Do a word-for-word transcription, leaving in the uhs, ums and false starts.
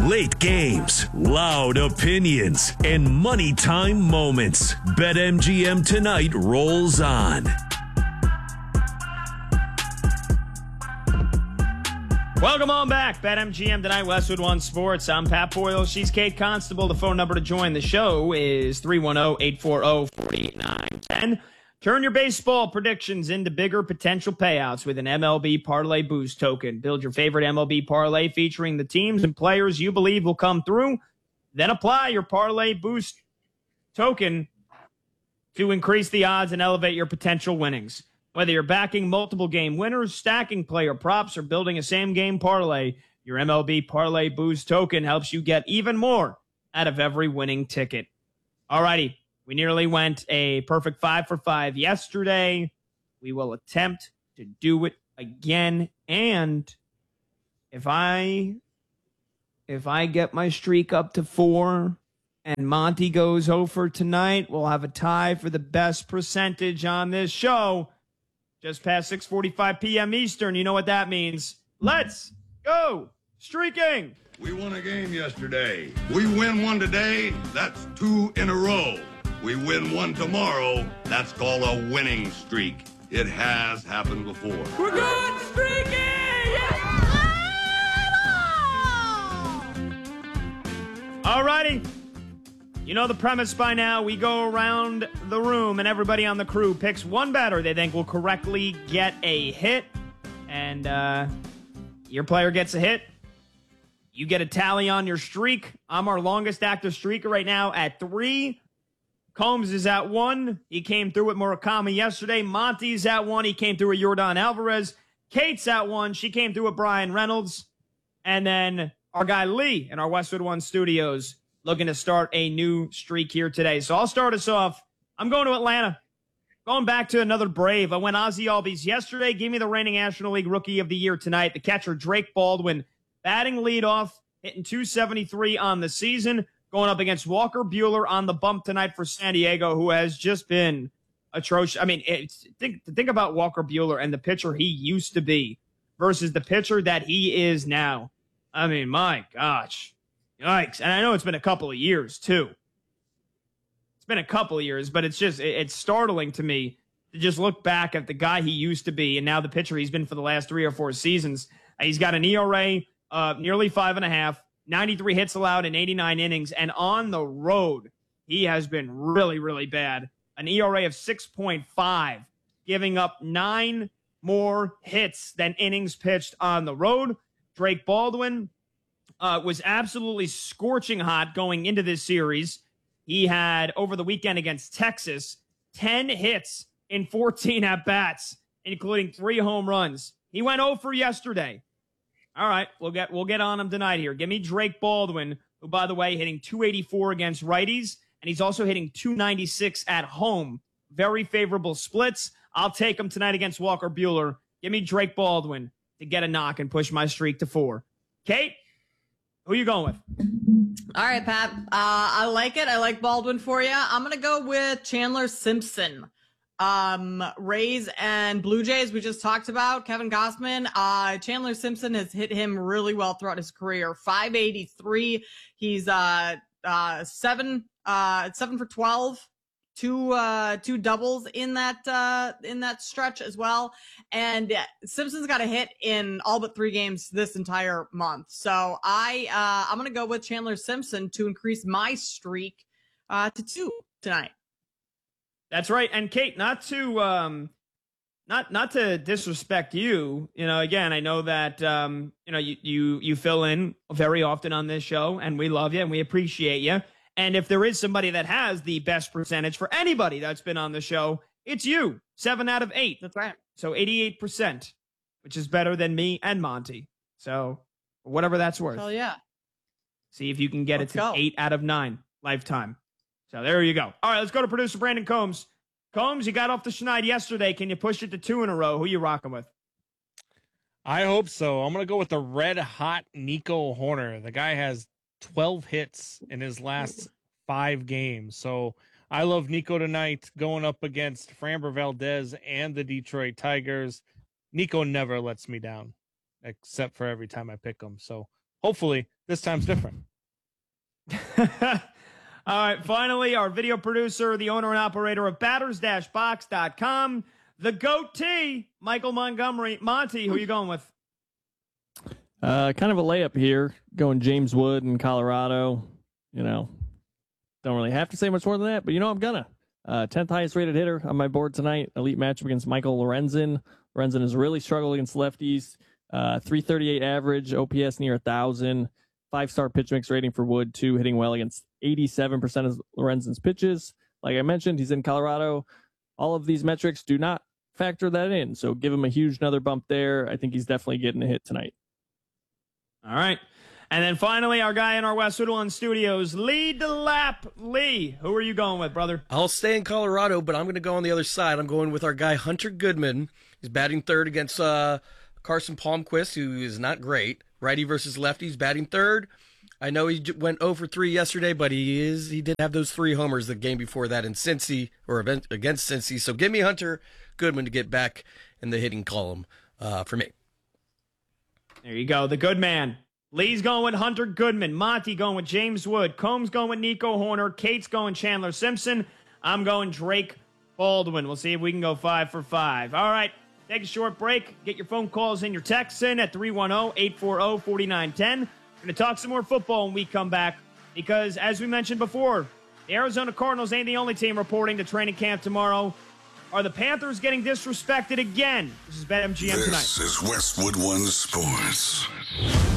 Late games, loud opinions, and money time moments. BetMGM Tonight rolls on. Welcome on back. BetMGM Tonight, Westwood One Sports. I'm Pat Boyle. She's Kate Constable. The phone number to join the show is three one zero, eight four zero, four eight nine one zero. Turn your baseball predictions into bigger potential payouts with an M L B Parlay Boost token. Build your favorite M L B parlay featuring the teams and players you believe will come through. Then apply your Parlay Boost token to increase the odds and elevate your potential winnings. Whether you're backing multiple game winners, stacking player props, or building a same-game parlay, your M L B Parlay Boost token helps you get even more out of every winning ticket. Alrighty. We nearly went a perfect five for five yesterday. We will attempt to do it again. And if I if I get my streak up to four and Monty goes over tonight, we'll have a tie for the best percentage on this show. Just past six forty-five p.m. Eastern. You know what that means. Let's go streaking. We won a game yesterday. We win one today. That's two in a row. We win one tomorrow, that's called a winning streak. It has happened before. We're good streaking! Yeah! Alrighty. You know the premise by now. We go around the room and everybody on the crew picks one batter they think will correctly get a hit. And uh, your player gets a hit. You get a tally on your streak. I'm our longest active streaker right now at three. Combs is at one. He came through with Murakami yesterday. Monty's at one. He came through with Yordan Alvarez. Kate's at one. She came through with Brian Reynolds. And then our guy Lee in our Westwood One studios looking to start a new streak here today. So I'll start us off. I'm going to Atlanta. Going back to another Brave. I went Ozzie Albies yesterday. Give me the reigning National League Rookie of the Year tonight. The catcher, Drake Baldwin, batting leadoff, hitting two seventy-three on the season. Going up against Walker Buehler on the bump tonight for San Diego, who has just been atrocious. I mean, it's, think, think about Walker Buehler and the pitcher he used to be versus the pitcher that he is now. I mean, my gosh. Yikes. And I know it's been a couple of years, too. It's been a couple of years, but it's just, it, it's startling to me to just look back at the guy he used to be and now the pitcher he's been for the last three or four seasons. He's got an E R A of nearly five and a half. ninety-three hits allowed in eighty-nine innings, and on the road, he has been really, really bad. An E R A of six point five, giving up nine more hits than innings pitched on the road. Drake Baldwin uh, was absolutely scorching hot going into this series. He had, over the weekend against Texas, ten hits in fourteen at-bats, including three home runs. He went oh for yesterday. All right, we'll get we'll get on him tonight here. Give me Drake Baldwin, who, by the way, hitting two eighty-four against righties, and he's also hitting two ninety-six at home. Very favorable splits. I'll take him tonight against Walker Buehler. Give me Drake Baldwin to get a knock and push my streak to four. Kate, who you going with? All right, Pat. Uh, I like it. I like Baldwin for you. I'm going to go with Chandler Simpson. Um, Rays and Blue Jays, we just talked about. Kevin Gossman. Uh, Chandler Simpson has hit him really well throughout his career. five eighty-three. He's uh, uh, seven, uh, seven for twelve. Two, uh, two doubles in that, uh, in that stretch as well. And uh, Simpson's got a hit in all but three games this entire month. So I, uh, I'm going to go with Chandler Simpson to increase my streak, uh, to two tonight. That's right. And Kate, not to, um, not, not to disrespect you, you know, again, I know that, um, you know, you, you, you fill in very often on this show and we love you and we appreciate you. And if there is somebody that has the best percentage for anybody that's been on the show, it's you. Seven out of eight. That's right. So eighty-eight percent, which is better than me and Monty. So whatever that's worth. Hell yeah. See if you can get Let's it to go. eight out of nine lifetime. So there you go. All right, let's go to producer Brandon Combs. Combs, you got off the schneid yesterday. Can you push it to two in a row? Who you rocking with? I hope so. I'm going to go with the red hot Nico Horner. The guy has twelve hits in his last five games. So I love Nico tonight going up against Framber Valdez and the Detroit Tigers. Nico never lets me down, except for every time I pick him. So hopefully this time's different. All right, finally, our video producer, the owner and operator of batters dash box dot com, the goatee, Michael Montgomery. Monty, who are you going with? Uh, kind of a layup here, going James Wood in Colorado. You know, don't really have to say much more than that, but you know I'm gonna. Uh, tenth highest rated hitter on my board tonight. Elite matchup against Michael Lorenzen. Lorenzen has really struggled against lefties. Uh, three thirty-eight average, O P S near one thousand. Five-star pitch mix rating for Wood, too, hitting well against eighty-seven percent of Lorenzen's pitches. Like I mentioned, he's in Colorado. All of these metrics do not factor that in, so give him a huge another bump there. I think he's definitely getting a hit tonight. All right. And then finally, our guy in our Westwood One studios, Lee DeLapp. Lee, who are you going with, brother? I'll stay in Colorado, but I'm going to go on the other side. I'm going with our guy, Hunter Goodman. He's batting third against uh, Carson Palmquist, who is not great. Righty versus lefties, batting third. I know he went oh for three yesterday, but he is he did have those three homers the game before that in Cincy, or against Cincy. So give me Hunter Goodman to get back in the hitting column uh, for me. There you go, the good man. Lee's going with Hunter Goodman. Monty going with James Wood. Combs going with Nico Horner. Kate's going Chandler Simpson. I'm going Drake Baldwin. We'll see if we can go five for five. All right. Take a short break. Get your phone calls and your texts in at three one zero, eight four zero, four nine one zero. We're going to talk some more football when we come back because, as we mentioned before, the Arizona Cardinals ain't the only team reporting to training camp tomorrow. Are the Panthers getting disrespected again? This is BetMGM tonight. This is Westwood One Sports.